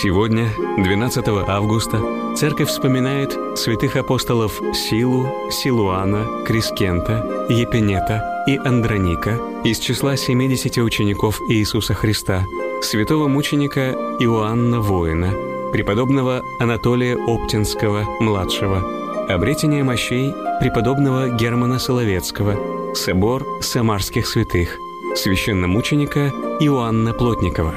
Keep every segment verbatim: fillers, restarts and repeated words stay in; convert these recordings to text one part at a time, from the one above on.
Сегодня, двенадцатого августа, Церковь вспоминает святых апостолов Силу, Силуана, Крискента, Епинета и Андроника из числа семидесяти учеников Иисуса Христа, святого мученика Иоанна Воина, преподобного Анатолия Оптинского, младшего, обретение мощей преподобного Германа Соловецкого, собор самарских святых, священномученика Иоанна Плотникова.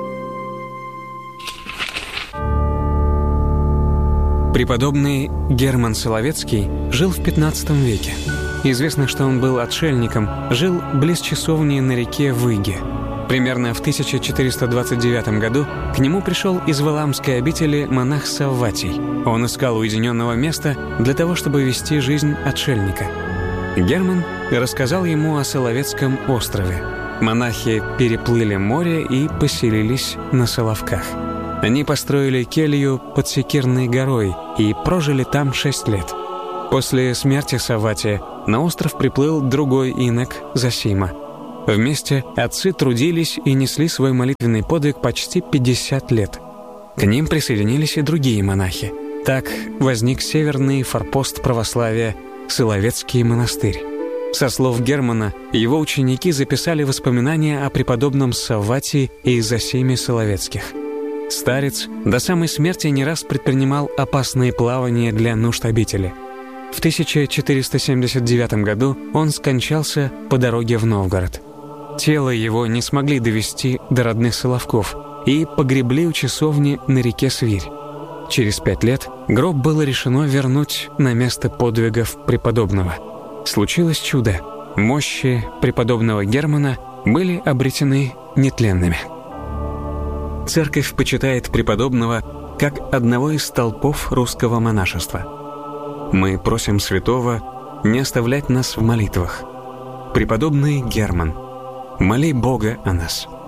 Преподобный Герман Соловецкий жил в пятнадцатом веке. Известно, что он был отшельником, жил близ часовни на реке Выге. Примерно в тысяча четыреста двадцать девятом году к нему пришел из Валамской обители монах Савватий. Он искал уединенного места для того, чтобы вести жизнь отшельника. Герман рассказал ему о Соловецком острове. Монахи переплыли море и поселились на Соловках. Они построили келью под Секирной горой и прожили там шесть лет. После смерти Савватия на остров приплыл другой инок Зосима. Вместе отцы трудились и несли свой молитвенный подвиг почти пятьдесят лет. К ним присоединились и другие монахи. Так возник северный форпост православия Соловецкий монастырь. Со слов Германа, его ученики записали воспоминания о преподобном Савватии и Зосиме Соловецких. Старец до самой смерти не раз предпринимал опасные плавания для нужд обители. В тысяча четыреста семьдесят девятом году он скончался по дороге в Новгород. Тело его не смогли довести до родных Соловков и погребли у часовни на реке Свирь. Через пять лет гроб было решено вернуть на место подвигов преподобного. Случилось чудо. Мощи преподобного Германа были обретены нетленными. Церковь почитает преподобного как одного из столпов русского монашества. Мы просим святого не оставлять нас в молитвах. Преподобный Герман, моли Бога о нас.